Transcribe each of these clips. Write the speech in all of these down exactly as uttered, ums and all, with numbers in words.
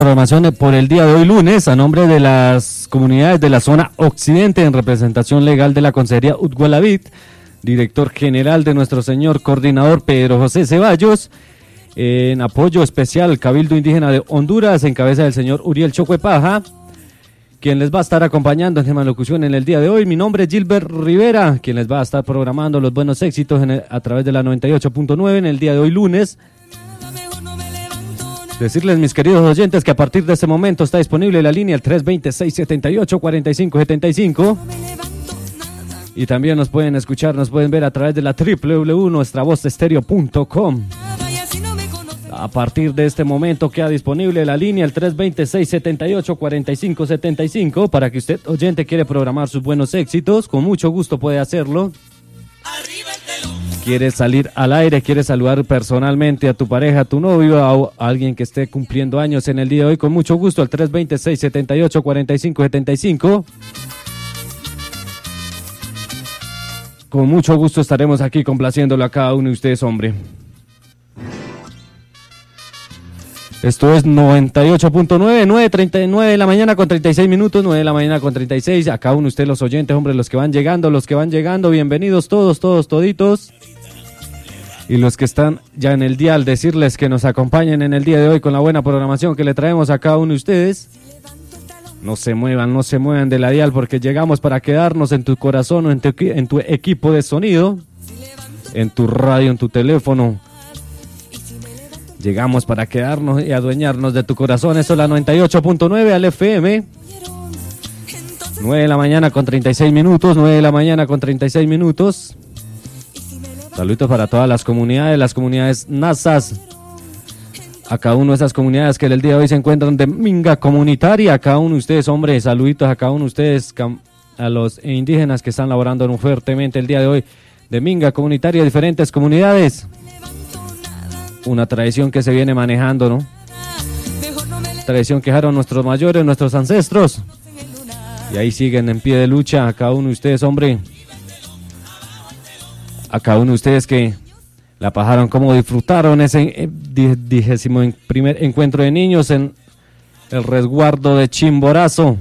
programación por el día de hoy lunes a nombre de las comunidades de la zona occidente en representación legal de la Consejería Utgualavit, director general de nuestro señor coordinador Pedro José Ceballos, en apoyo especial Cabildo Indígena de Honduras en cabeza del señor Uriel Chocuepaja, quien les va a estar acompañando en locución en el día de hoy. Mi nombre es Gilbert Rivera, quien les va a estar programando los buenos éxitos en el, a través de la noventa y ocho punto nueve en el día de hoy lunes. Decirles, mis queridos oyentes, que a partir de este momento está disponible la línea el tres dos seis, siete ocho, cuatro cinco siete cinco. Y también nos pueden escuchar, nos pueden ver a través de la doble u doble u doble u punto nuestra voz estéreo punto com. A partir de este momento queda disponible la línea el tres dos seis, siete ocho, cuatro cinco siete cinco para que usted, oyente, quiere programar sus buenos éxitos. Con mucho gusto puede hacerlo. ¿Quieres salir al aire? ¿Quieres saludar personalmente a tu pareja, a tu novio, a, a alguien que esté cumpliendo años en el día de hoy? Con mucho gusto al tres dos seis, siete ocho, cuatro cinco siete cinco. Con mucho gusto estaremos aquí complaciéndolo a cada uno de ustedes, hombre. Esto es noventa y ocho punto nueve, nueve treinta y nueve de la mañana con treinta y seis minutos, nueve de la mañana con treinta y seis. A cada uno de ustedes, los oyentes, hombre, los que van llegando, los que van llegando, bienvenidos todos, todos, toditos. Y los que están ya en el dial, decirles que nos acompañen en el día de hoy con la buena programación que le traemos a cada uno de ustedes. No se muevan, no se muevan de la dial, porque llegamos para quedarnos en tu corazón o en tu, en tu equipo de sonido, en tu radio, en tu teléfono. Llegamos para quedarnos y adueñarnos de tu corazón. Eso es la noventa y ocho punto nueve al F M. nueve de la mañana con treinta y seis minutos. nueve de la mañana con treinta y seis minutos. Saludos para todas las comunidades, las comunidades nazas. A cada una de esas comunidades que el día de hoy se encuentran de minga comunitaria. A cada uno de ustedes, hombre, saluditos a cada uno de ustedes, a los indígenas que están laborando fuertemente el día de hoy de minga comunitaria, diferentes comunidades. Una tradición que se viene manejando, ¿no? Tradición que dejaron nuestros mayores, nuestros ancestros. Y ahí siguen en pie de lucha a cada uno de ustedes, hombre. A cada uno de ustedes que la pasaron, como disfrutaron ese vigésimo primer encuentro de niños en el resguardo de Chimborazo.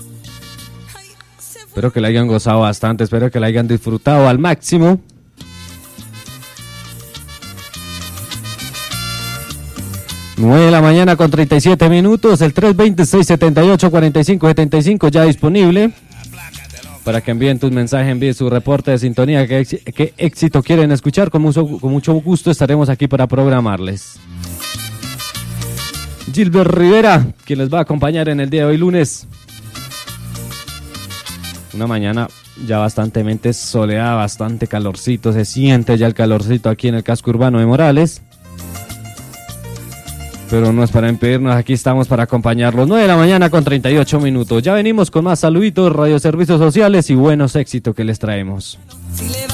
Espero que la hayan gozado bastante, espero que la hayan disfrutado al máximo. nueve de la mañana con treinta y siete minutos, el tres dos seis, siete ocho, cuatro cinco siete cinco ya disponible para que envíen tus mensajes, envíen su reporte de sintonía, qué, qué éxito quieren escuchar. Con mucho, con mucho gusto estaremos aquí para programarles. Gilbert Rivera, quien les va a acompañar en el día de hoy lunes. Una mañana ya bastante soleada, bastante calorcito, se siente ya el calorcito aquí en el casco urbano de Morales. Pero no es para impedirnos, aquí estamos para acompañarlos. nueve de la mañana con treinta y ocho minutos. Ya venimos con más saluditos, radioservicios sociales y buenos éxitos que les traemos.